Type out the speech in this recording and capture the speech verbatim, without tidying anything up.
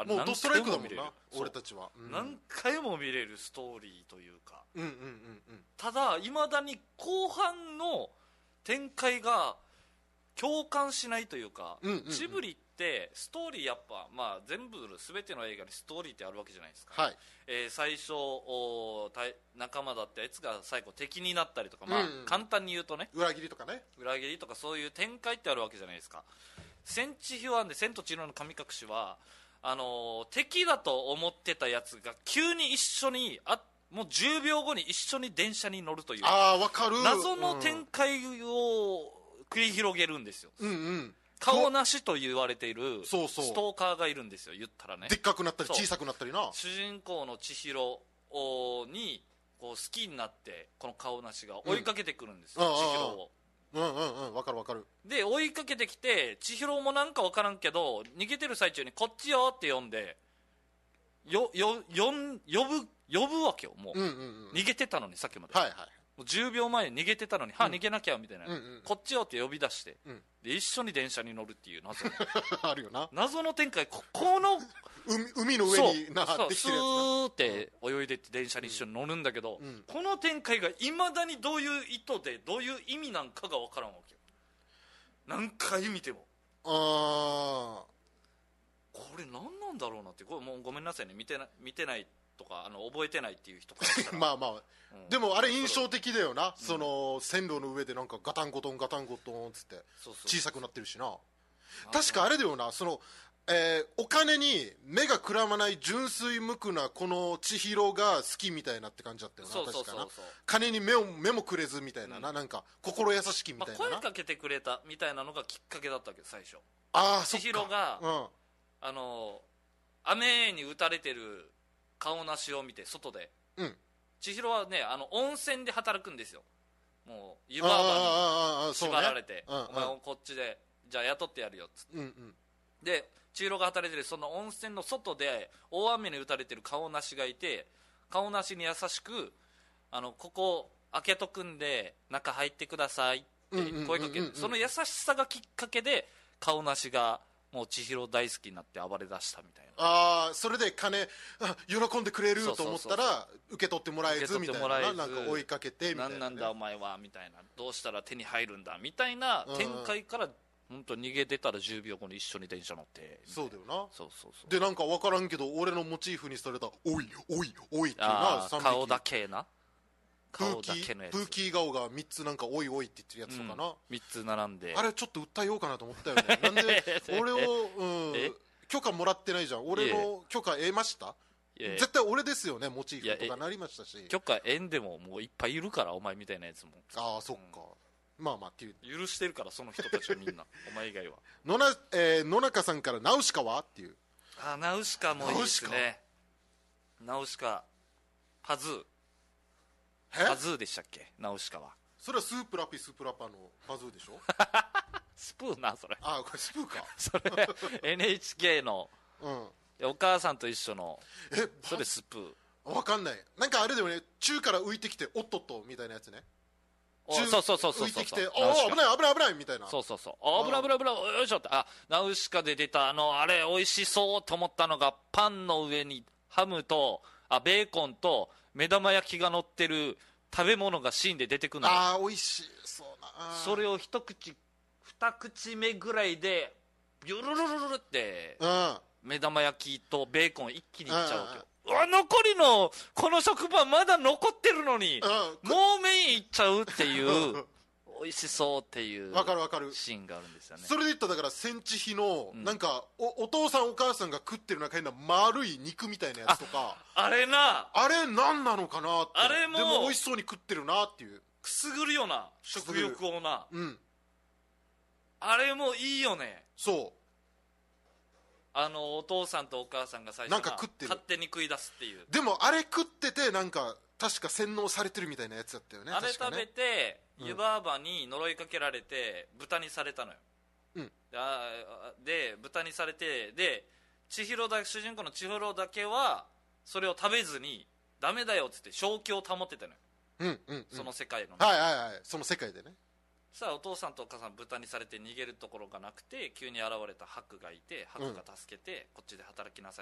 はもうドストライクだもんな何回も見れる俺たちは、うん、 何回も見れるストーリーというか、 うんうんうんうん、 ただいまだに後半の展開が共感しないというか、 うんうんうん、 ジブリってストーリーやっぱ、まあ、全部全ての映画にストーリーってあるわけじゃないですか、 はい、 えー、最初お仲間だったやつが最後敵になったりとか、まあうんうん、簡単に言うとね、 裏切りとかね、 裏切りとかそういう展開ってあるわけじゃないですか。千地秘話で千と千尋の神隠しはあのー、敵だと思ってたやつが急に一緒にあもうじゅうびょうごに一緒に電車に乗るという、 あーわかる、 謎の展開を繰り広げるんですよ、 うんうん、 顔なしと言われているそうそうストーカーがいるんですよ、言ったらね、 でっかくなったり小さくなったりな、 主人公の千尋にこう好きになってこの顔なしが追いかけてくるんですよ、うん、千尋を、 うんうんうん、分かる分かる。 で追いかけてきて千尋もなんか分からんけど逃げてる最中にこっちよって呼んでよよよん呼ぶ呼ぶわけよ、もう、うんうんうん、逃げてたのにさっきまで、 はいはい、 もうじゅうびょうまえに逃げてたのに、うん、はあ逃げなきゃみたいな、うんうん、こっちよって呼び出して、うん、で一緒に電車に乗るっていう謎あるよな、 謎の展開、ここの海, 海の上になそうできてるやつな、 スーって泳いでって電車に一緒に乗るんだけど、うん、この展開がいまだにどういう意図でどういう意味なんかが分からんわけよ、何回見ても。 あこれ何なんだろうなって、これもうごめんなさいね、見てな見てないとかあの覚えてないっていう人からしたらまあまあ、うん、でもあれ印象的だよな、その、うん、線路の上でなんかガタンゴトンガタンゴトンっつって小さくなってるしな、確かあれだよな、その、えー、お金に目がくらまない純粋無垢なこの千尋が好きみたいなって感じだったよな、 そうそうそうそう、 確かな、金に目を目もくれずみたいなな、うん、なんか心優しきみたいな、まあ、 声かけてくれたみたいなのがきっかけだったわけど最初、 ああ千尋が、 うん、 あの雨に打たれてる顔なしを見て外で、うん、千尋はねあの温泉で働くんですよ、もう湯婆婆に縛られて、ね、お前をこっちでじゃあ雇ってやるよっつって、うんうん、で千尋が働いてるその温泉の外で大雨に打たれてる顔なしがいて、顔なしに優しくあのここ開けとくんで中入ってくださいって声かける、その優しさがきっかけで顔なしがもう千尋大好きになって暴れ出したみたいな、 ああそれで金喜んでくれると思ったら受け取ってもらえずみたいな、なんか追いかけてみたいな、ね、 なんなんだお前はみたいな、どうしたら手に入るんだみたいな展開から、本当逃げてたらじゅうびょうごに一緒に電車乗ってそうだよな、 そうそうそう、 でなんか分からんけど俺のモチーフにされたおいおいおいっていうな顔だけな顔だけのやつ、プーキー顔がみっつなんかおいおいって言ってるやつとかな、うん、 みっつ並んであれちょっと訴えようかなと思ったよねなんで俺を、うん、許可もらってないじゃん、俺の許可得ました、絶対俺ですよねモチーフとかなりましたし、 許可得んでももういっぱいいるからお前みたいなやつも、 ああそっか、うん、まあまあっていう許してるからその人たちはみんなお前以外は野な、えー、野中さんからナウシカはっていう、 あナウシカもいいですね、ナウシカパズーパズーでしたっけ、ナウシカは。 それはスープラピスープラパのパズーでしょスプーなそれ、 あこれスプーかそれ エヌエイチケー の、うん、お母さんと一緒のえそれスプーわかんない、なんかあれだよね、宙から浮いてきておっとっとみたいなやつね、 そうそうそうそうそう、 浮いてきておお危ない危ない危ないみたいな、 そうそうそう危ない危ない危ないよいしょって、あナウシカで出たあのあれ美味しそうと思ったのが、パンの上にハムとあベーコンと目玉焼きが乗ってる食べ物がシーンで出てくるの、 ああ美味しそうな、 それを一口二口目ぐらいでビュルルルルルって、うん、目玉焼きとベーコン一気にいっちゃうわけよ、うわ残りのこの食パンまだ残ってるのに、うん、もうメインいっちゃうっていう美味しそうっていうわかるわかるシーンがあるんですよね。 それで言ったらだから千地秘の、うん、なんか お, お父さんお母さんが食ってるなんか変な丸い肉みたいなやつとかあ, あれなあれ何なのかなって、 あれもでも美味しそうに食ってるなっていう、 くすぐるよな食欲をな、 うん、 あれもいいよね、 そうあのお父さんとお母さんが最初なんか食ってる勝手に食い出すっていう、 でもあれ食っててなんか確か洗脳されてるみたいなやつだったよね、 あれ食べて、 ね、 湯婆婆に呪いかけられて豚にされたのよ、うん、で豚にされて、で千尋だ主人公の千尋だけはそれを食べずにダメだよっつって正気を保ってたのよ、 うんうんうん、 その世界の、 はいはいはい、その世界でね、 そしたらお父さんとお母さん豚にされて逃げるところがなくて、急に現れたハクがいて、ハクが助けて、うん、こっちで働きなさい